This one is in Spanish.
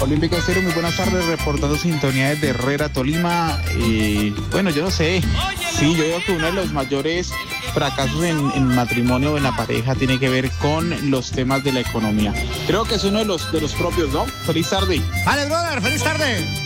Olímpica Estéreo, muy buenas tardes, reportando sintonía desde Herrera, Tolima. Bueno, yo no sé, sí, yo creo que uno de los mayores fracasos en matrimonio o en la pareja tiene que ver con los temas de la economía. Creo que es uno de los propios, ¿no? Feliz tarde. Vale, brother, feliz tarde.